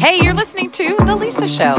Hey, you're listening to The Lisa Show.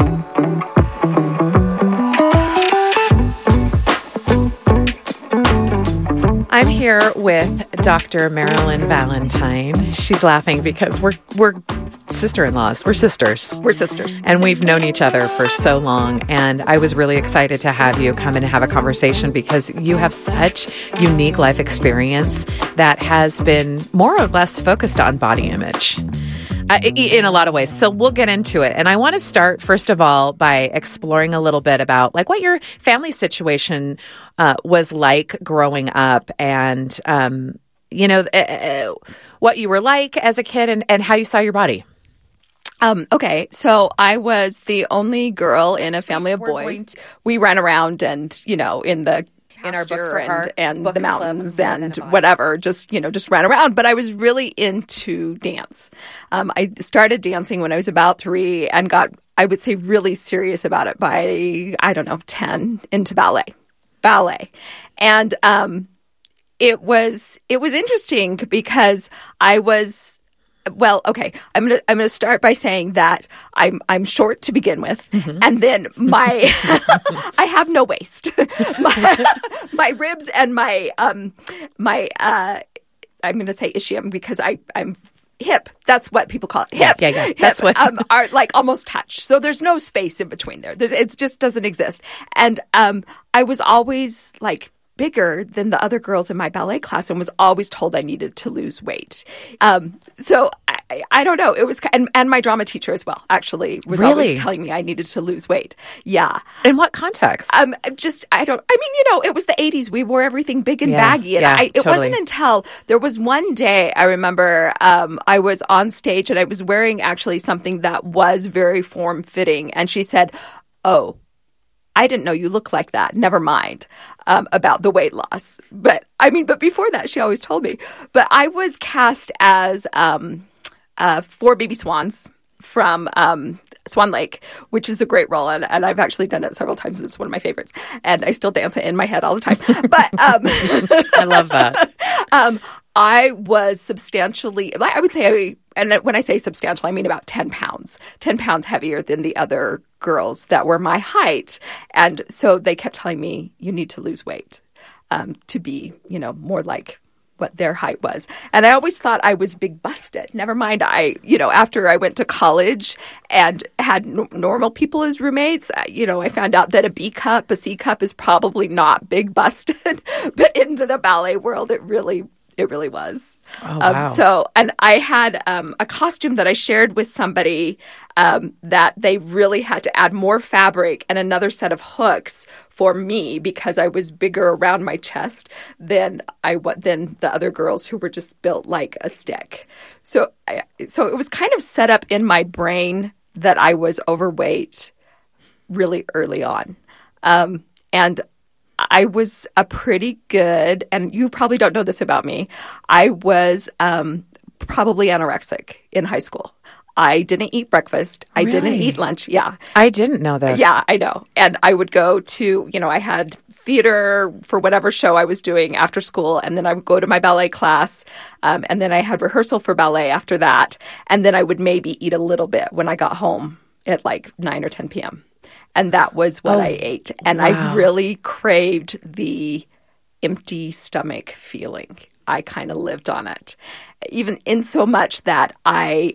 I'm here with Dr. Marilyn Valentine. She's laughing because we're sister-in-laws. We're sisters. We're sisters. And we've known each other for so long. And I was really excited to have you come and have a conversation because you have such unique life experience that has been more or less focused on body image. In a lot of ways. So we'll get into it. And I want to start, first of all, by exploring a little bit about like what your family situation was like growing up and, what you were like as a kid and how you saw your body. Okay, so I was the only girl in a family of boys. We ran around and, in our book and the mountains and whatever, just ran around. But I was really into dance. I started dancing when I was about 3 and got, I would say, really serious about it by, 10 into ballet. And it was interesting because I was. Well, okay. I'm gonna start by saying that I'm short to begin with, and then I have no waist. my ribs and I'm gonna say ischium because I'm hip. That's what people call it. Hip. Yeah. That's what are like almost touch. So there's no space in between there. It just doesn't exist. And I was always like bigger than the other girls in my ballet class and was always told I needed to lose weight. So I don't know. It was, and my drama teacher as well, actually, was always telling me I needed to lose weight. Yeah. In what context? It was the 80s. We wore everything big and baggy. And it wasn't until there was one day I remember I was on stage and I was wearing actually something that was very form-fitting. And she said, "Oh, I didn't know you look like that. Never mind about the weight loss." But before that, she always told me. But I was cast as 4 baby swans from Swan Lake, which is a great role. And I've actually done it several times. It's one of my favorites. And I still dance it in my head all the time. But I love that. I was substantially, I would say, and when I say substantial, I mean about 10 pounds heavier than the other girls that were my height. And so they kept telling me, you need to lose weight to be, more like what their height was. And I always thought I was big busted. Never mind, after I went to college and had normal people as roommates, I found out that a B cup, a C cup is probably not big busted. But in the ballet world, it really was. Oh, wow. And I had a costume that I shared with somebody that they really had to add more fabric and another set of hooks for me because I was bigger around my chest than the other girls who were just built like a stick. So it was kind of set up in my brain that I was overweight really early on. And I was a pretty good, and you probably don't know this about me, I was probably anorexic in high school. I didn't eat breakfast. I didn't eat lunch. Yeah. I didn't know this. Yeah, I know. And I would go to, I had theater for whatever show I was doing after school, and then I would go to my ballet class, and then I had rehearsal for ballet after that, and then I would maybe eat a little bit when I got home at like 9 or 10 p.m. And that was what I ate. And I really craved the empty stomach feeling. I kind of lived on it. Even in so much that I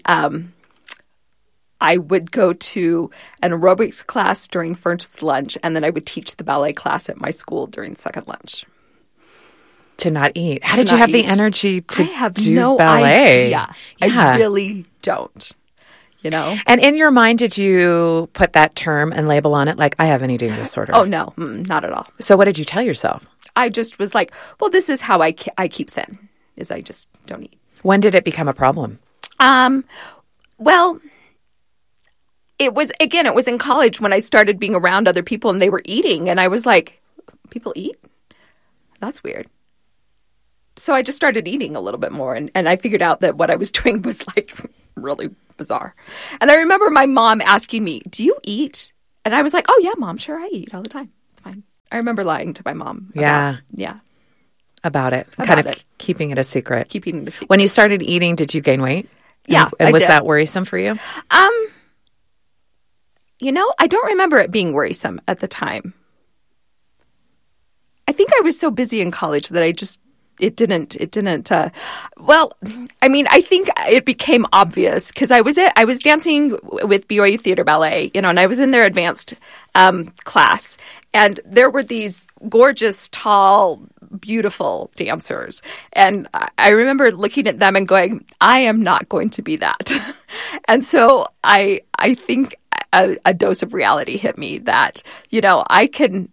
would go to an aerobics class during first lunch, and then I would teach the ballet class at my school during second lunch. To not eat. How did you have the energy to do ballet? I have no idea. Yeah. I really don't. And in your mind, did you put that term and label on it like, I have an eating disorder? Oh, no, not at all. So what did you tell yourself? I just was like, well, this is how I keep thin, is I just don't eat. When did it become a problem? Well, it was in college when I started being around other people and they were eating. And I was like, people eat? That's weird. So I just started eating a little bit more. And I figured out that what I was doing was like really bizarre. And I remember my mom asking me, do you eat? And I was like, oh, yeah, Mom, sure, I eat all the time. It's fine. I remember lying to my mom. About it. Kind of keeping it a secret. Keeping it a secret. When you started eating, did you gain weight? Yeah. And was that worrisome for you? I don't remember it being worrisome at the time. I think I was so busy in college that I think it became obvious because I was dancing with BYU Theater Ballet, and I was in their advanced class, and there were these gorgeous, tall, beautiful dancers. And I remember looking at them and going, I am not going to be that. And so I think a dose of reality hit me that, I can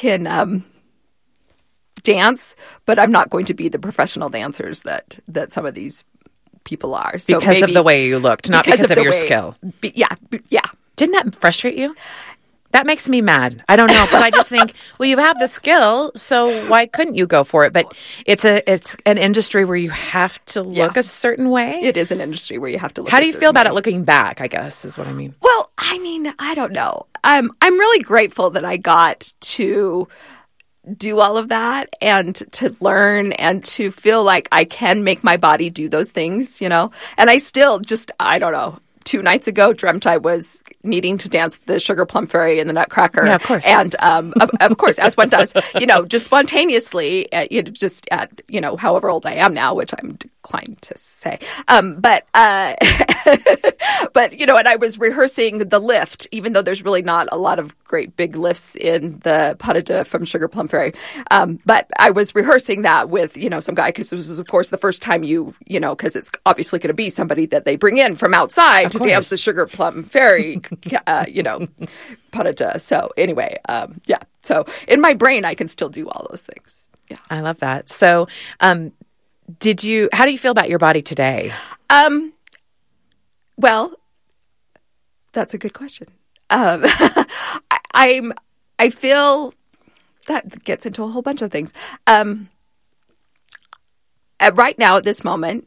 dance, but I'm not going to be the professional dancers that some of these people are. So because of the way you looked, not because of your skill. Yeah. Didn't that frustrate you? That makes me mad. I don't know, but I just think, well, you have the skill, so why couldn't you go for it? But it's an industry where you have to look a certain way. It is an industry where you have to look. How do you feel about it looking back, I guess, is what I mean. Well, I don't know. I'm really grateful that I got to do all of that and to learn and to feel like I can make my body do those things, And I still I don't know. 2 nights ago, dreamt I was needing to dance the Sugar Plum Fairy and the Nutcracker. Yeah, of course. And of course, as one does, just spontaneously, however old I am now, which I'm declined to say. But and I was rehearsing the lift, even though there's really not a lot of great big lifts in the pas de deux from Sugar Plum Fairy. But I was rehearsing that with, some guy, because this was, of course, the first time because it's obviously going to be somebody that they bring in from outside to dance the Sugar Plum Fairy, pas de deux. So anyway, So in my brain, I can still do all those things. Yeah. I love that. So, how do you feel about your body today? Well, that's a good question. I feel that gets into a whole bunch of things. Right now, at this moment,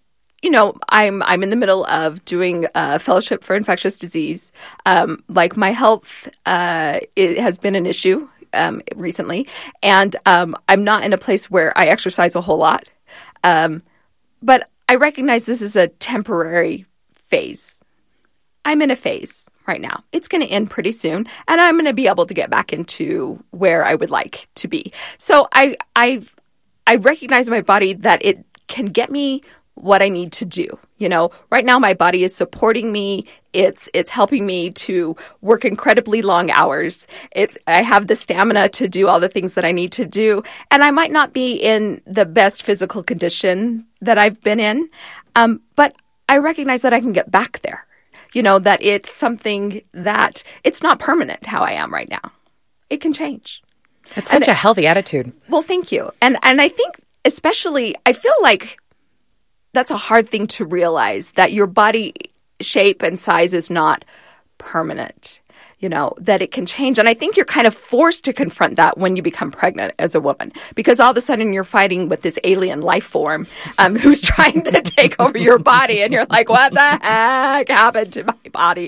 I'm in the middle of doing a fellowship for infectious disease. My health it has been an issue recently, and I'm not in a place where I exercise a whole lot. But I recognize this is a temporary phase. I'm in a phase right now. It's going to end pretty soon, and I'm going to be able to get back into where I would like to be. So I recognize in my body that it can get me what I need to do. Right now my body is supporting me. It's helping me to work incredibly long hours. I have the stamina to do all the things that I need to do. And I might not be in the best physical condition that I've been in. But I recognize that I can get back there. That it's something that it's not permanent how I am right now. It can change. That's such a healthy attitude. Well, thank you. And I think especially, I feel like that's a hard thing to realize, that your body shape and size is not permanent, that it can change. And I think you're kind of forced to confront that when you become pregnant as a woman, because all of a sudden you're fighting with this alien life form who's trying to take over your body. And you're like, what the heck happened to my body?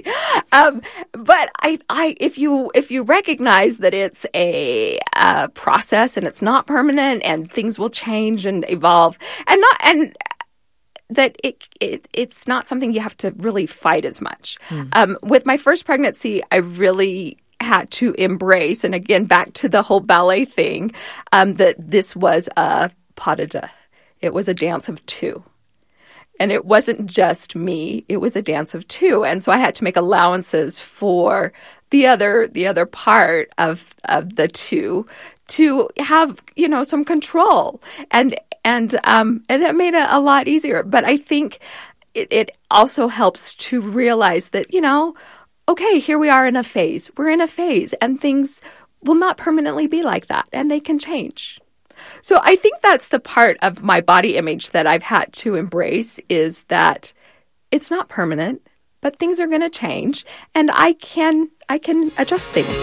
But if you recognize that it's a process and it's not permanent and things will change and evolve and that it's not something you have to really fight as much. With my first pregnancy, I really had to embrace, and again, back to the whole ballet thing, that this was a pas de deux. It was a dance of two. And it wasn't just me, it was a dance of two. And so I had to make allowances for the other part of the two to have, some control. And that made it a lot easier. But I think it also helps to realize that, okay, here we are in a phase. We're in a phase, and things will not permanently be like that, and they can change. So I think that's the part of my body image that I've had to embrace, is that it's not permanent, but things are going to change, and I can adjust things.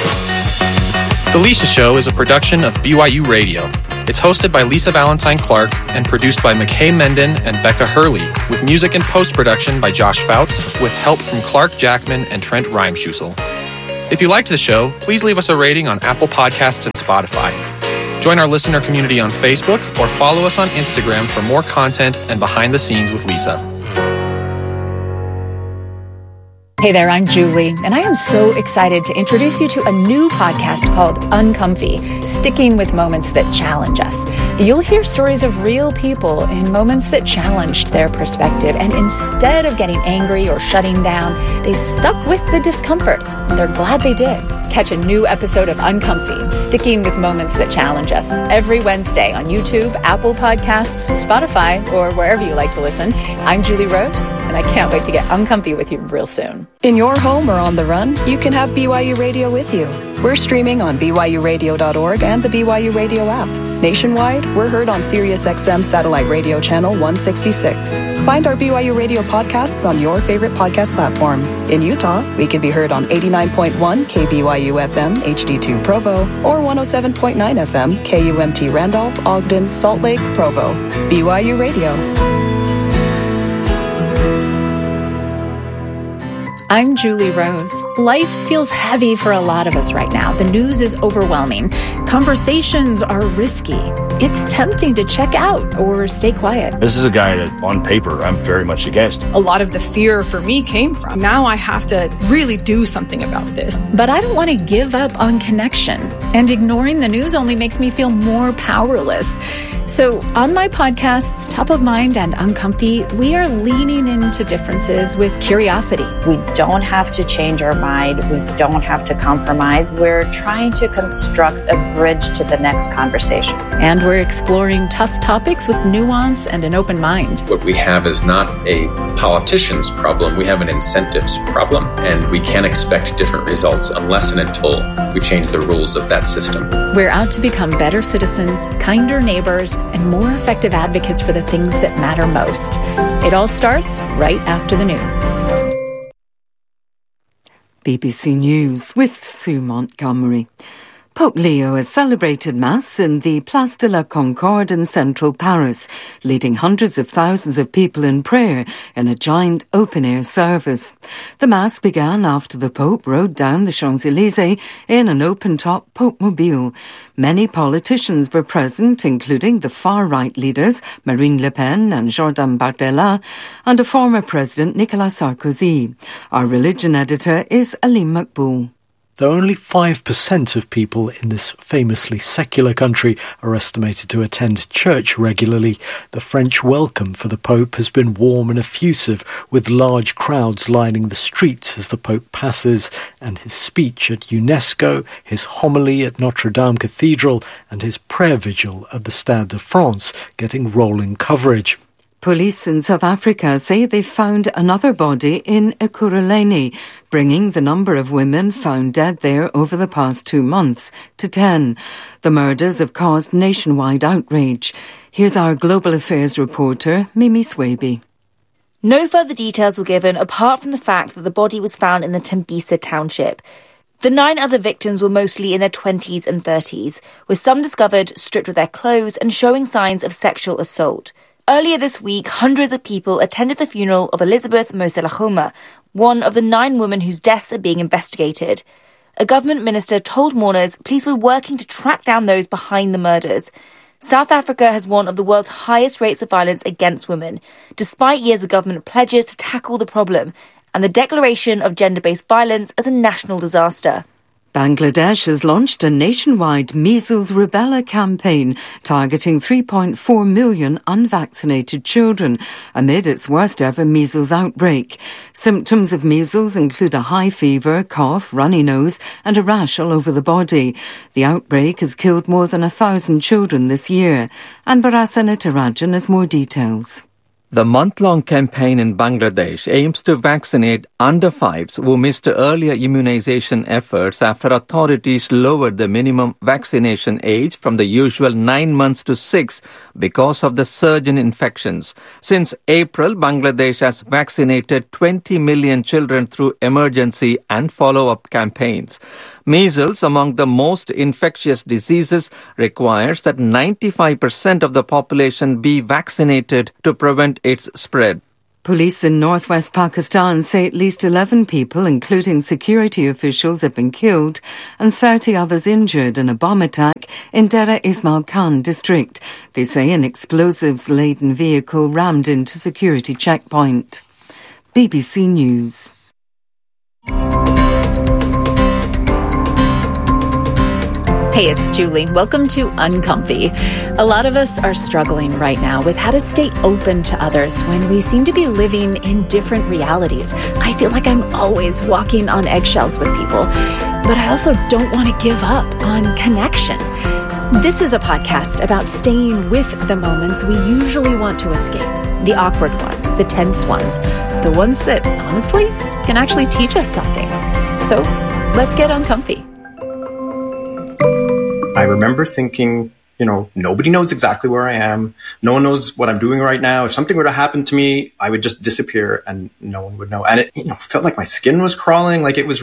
The Lisa Show is a production of BYU Radio. It's hosted by Lisa Valentine Clark and produced by McKay Menden and Becca Hurley, with music and post-production by Josh Fouts, with help from Clark Jackman and Trent Reimschussel. If you liked the show, please leave us a rating on Apple Podcasts and Spotify. Join our listener community on Facebook or follow us on Instagram for more content and behind the scenes with Lisa. Hey there, I'm Julie, and I am so excited to introduce you to a new podcast called Uncomfy, Sticking with Moments That Challenge Us. You'll hear stories of real people in moments that challenged their perspective, and instead of getting angry or shutting down, they stuck with the discomfort, and they're glad they did. Catch a new episode of Uncomfy, Sticking with Moments That Challenge Us, every Wednesday on YouTube, Apple Podcasts, Spotify, or wherever you like to listen. I'm Julie Rose, and I can't wait to get uncomfy with you real soon. In your home or on the run, you can have BYU Radio with you. We're streaming on BYURadio.org and the BYU Radio app. Nationwide, we're heard on SiriusXM Satellite Radio Channel 166. Find our BYU Radio podcasts on your favorite podcast platform. In Utah, we can be heard on 89.1 KBYU FM HD2 Provo or 107.9 FM KUMT Randolph, Ogden, Salt Lake, Provo. BYU Radio. I'm Julie Rose. Life feels heavy for a lot of us right now. The news is overwhelming. Conversations are risky. It's tempting to check out or stay quiet. This is a guy that, on paper, I'm very much against. A lot of the fear for me came from, now I have to really do something about this. But I don't want to give up on connection. And ignoring the news only makes me feel more powerless. So on my podcasts, Top of Mind and Uncomfy, we are leaning into differences with curiosity. We don't have to change our mind. We don't have to compromise. We're trying to construct a bridge to the next conversation. And we're exploring tough topics with nuance and an open mind. What we have is not a politician's problem. We have an incentives problem. And we can't expect different results unless and until we change the rules of that system. We're out to become better citizens, kinder neighbors, and more effective advocates for the things that matter most. It all starts right after the news. BBC News with Sue Montgomery. Pope Leo has celebrated Mass in the Place de la Concorde in central Paris, leading hundreds of thousands of people in prayer in a giant open-air service. The Mass began after the Pope rode down the Champs-Élysées in an open-top Pope-mobile. Many politicians were present, including the far-right leaders Marine Le Pen and Jordan Bardella, and a former president, Nicolas Sarkozy. Our religion editor is Alim Makboul. Though only 5% of people in this famously secular country are estimated to attend church regularly, the French welcome for the Pope has been warm and effusive, with large crowds lining the streets as the Pope passes, and his speech at UNESCO, his homily at Notre Dame Cathedral, and his prayer vigil at the Stade de France getting rolling coverage. Police in South Africa say they found another body in Ekurhuleni, bringing the number of women found dead there over the past 2 months to 10. The murders have caused nationwide outrage. Here's our Global Affairs reporter, Mimi Swaby. No further details were given apart from the fact that the body was found in the Tembisa township. The 9 other victims were mostly in their 20s and 30s, with some discovered stripped of their clothes and showing signs of sexual assault. Earlier this week, hundreds of people attended the funeral of Elizabeth Moselahoma, one of the 9 women whose deaths are being investigated. A government minister told mourners police were working to track down those behind the murders. South Africa has one of the world's highest rates of violence against women, despite years of government pledges to tackle the problem and the declaration of gender-based violence as a national disaster. Bangladesh has launched a nationwide measles rubella campaign targeting 3.4 million unvaccinated children amid its worst ever measles outbreak. Symptoms of measles include a high fever, cough, runny nose and a rash all over the body. The outbreak has killed more than 1,000 children this year. And Barasana Tarajan has more details. The month-long campaign in Bangladesh aims to vaccinate under-5s who missed earlier immunization efforts after authorities lowered the minimum vaccination age from the usual 9 months to 6 because of the surge in infections. Since April, Bangladesh has vaccinated 20 million children through emergency and follow-up campaigns. Measles, among the most infectious diseases, requires that 95% of the population be vaccinated to prevent its spread. Police in northwest Pakistan say at least 11 people, including security officials, have been killed and 30 others injured in a bomb attack in Dera Ismail Khan district. They say an explosives-laden vehicle rammed into security checkpoint. BBC News. Hey, it's Julie. Welcome to Uncomfy. A lot of us are struggling right now with how to stay open to others when we seem to be living in different realities. I feel like I'm always walking on eggshells with people, but I also don't want to give up on connection. This is a podcast about staying with the moments we usually want to escape. The awkward ones, the tense ones, the ones that, honestly, can actually teach us something. So, let's get uncomfy. I remember thinking, nobody knows exactly where I am. No one knows what I'm doing right now. If something were to happen to me, I would just disappear and no one would know. And it, felt like my skin was crawling. Like it was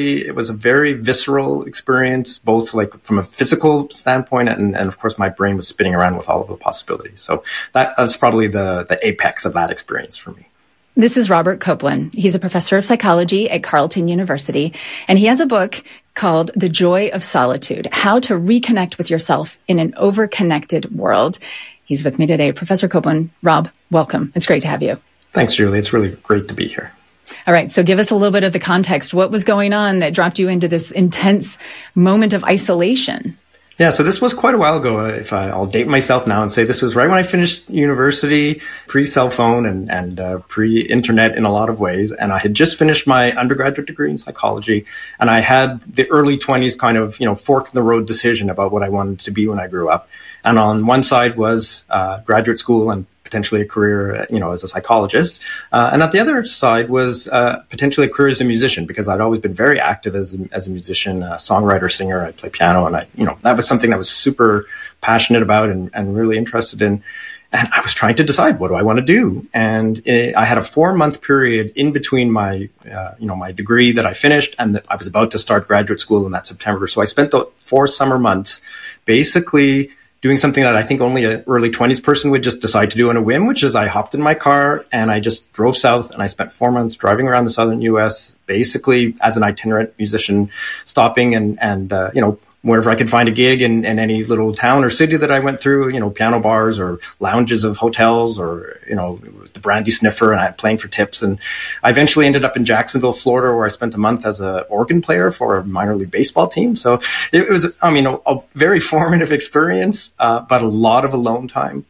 a very visceral experience, both like from a physical standpoint and of course my brain was spinning around with all of the possibilities. So that's probably the apex of that experience for me. This is Robert Copeland. He's a professor of psychology at Carleton University, and he has a book called The Joy of Solitude, How to Reconnect with Yourself in an Overconnected World. He's with me today. Professor Copeland, Rob, welcome. It's great to have you. Thanks, Julie. It's really great to be here. All right, so give us a little bit of the context. What was going on that dropped you into this intense moment of isolation? Yeah, so this was quite a while ago. I'll date myself now and say this was right when I finished university, pre-cell phone and pre-internet in a lot of ways. And I had just finished my undergraduate degree in psychology. And I had the early 20s kind of, fork in the road decision about what I wanted to be when I grew up. And on one side was graduate school and potentially a career, as a psychologist. And at the other side was potentially a career as a musician, because I'd always been very active as a musician, songwriter, singer. I play piano, and that was something that I was super passionate about and really interested in. And I was trying to decide, what do I want to do? And I had a 4-month period in between my, my degree that I finished and that I was about to start graduate school in that September. So I spent the 4 summer months basically doing something that I think only an early 20s person would just decide to do on a whim, which is I hopped in my car and I just drove south and I spent 4 months driving around the southern U.S., basically as an itinerant musician, stopping and wherever I could find a gig in any little town or city that I went through, piano bars or lounges of hotels or, the brandy sniffer, and I'm playing for tips. And I eventually ended up in Jacksonville, Florida, where I spent a month as an organ player for a minor league baseball team. So it was, a very formative experience, but a lot of alone time.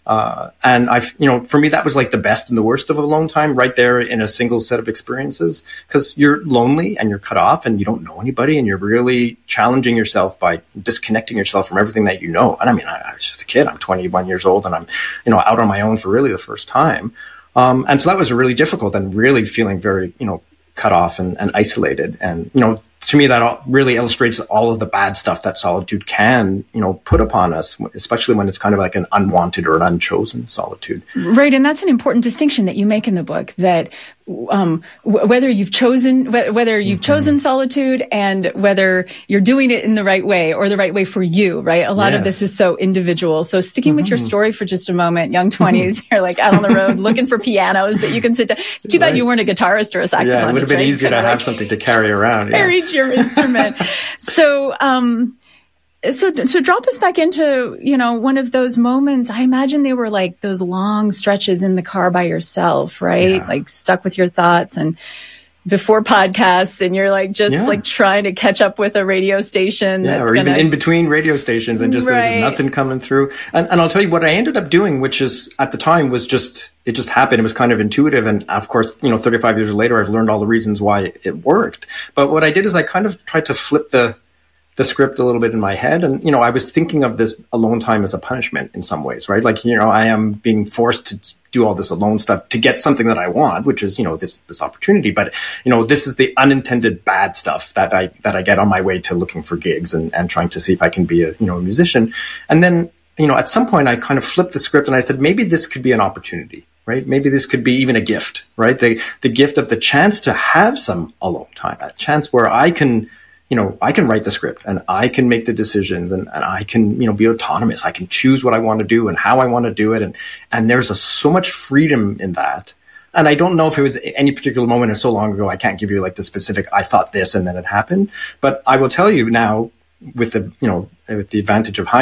And for me, that was like the best and the worst of alone time right there in a single set of experiences, because you're lonely and you're cut off and you don't know anybody and you're really challenging yourself by disconnecting yourself from everything that you know. And I was just a kid. I'm 21 years old and I'm, out on my own for really the first time. And so that was really difficult and really feeling very, cut off and isolated. And, to me, that really illustrates all of the bad stuff that solitude can, put upon us, especially when it's kind of like an unwanted or an unchosen solitude. Right. And that's an important distinction that you make in the book, that whether you've chosen solitude and whether you're doing it in the right way or the right way for you, right? A lot of this is so individual. So sticking with your story for just a moment, young 20s, you're like out on the road looking for pianos that you can sit down. It's too bad you weren't a guitarist or a saxophonist. Yeah, it would have been easier to have something to carry around. Yeah. Carry your instrument. So drop us back into, one of those moments. I imagine they were like those long stretches in the car by yourself, right? Yeah. Like stuck with your thoughts and before podcasts, and you're like just like trying to catch up with a radio station. Yeah, or even in between radio stations and just there's nothing coming through. And I'll tell you what I ended up doing, which is at the time was it just happened. It was kind of intuitive. And of course, 35 years later, I've learned all the reasons why it worked. But what I did is I kind of tried to flip the script a little bit in my head. And, I was thinking of this alone time as a punishment in some ways, right? Like, I am being forced to do all this alone stuff to get something that I want, which is, this opportunity. But, this is the unintended bad stuff that I get on my way to looking for gigs and trying to see if I can be a musician. And then, at some point I kind of flipped the script and I said, maybe this could be an opportunity, right? Maybe this could be even a gift, right? The gift of the chance to have some alone time, a chance where I can write the script and I can make the decisions and I can, be autonomous. I can choose what I want to do and how I want to do it. And there's so much freedom in that. And I don't know if it was any particular moment or so long ago. I can't give you like the specific, I thought this and then it happened. But I will tell you now with the advantage of hindsight,